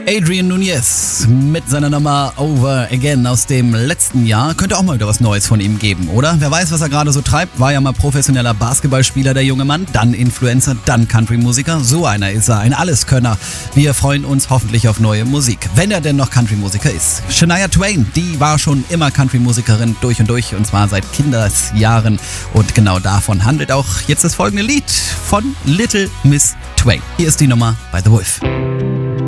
Adrian Nunez mit seiner Nummer Over Again aus dem letzten Jahr. Könnte auch mal wieder was Neues von ihm geben, oder? Wer weiß, was er gerade so treibt. War ja mal professioneller Basketballspieler, der junge Mann. Dann Influencer, dann Country-Musiker. So einer ist er, ein Alleskönner. Wir freuen uns hoffentlich auf neue Musik, wenn er denn noch Country-Musiker ist. Shania Twain, die war schon immer Country-Musikerin durch und durch, und zwar seit Kindesjahren. Und genau davon handelt auch jetzt das folgende Lied von Little Miss Twain. Hier ist die Nummer bei The Wolf.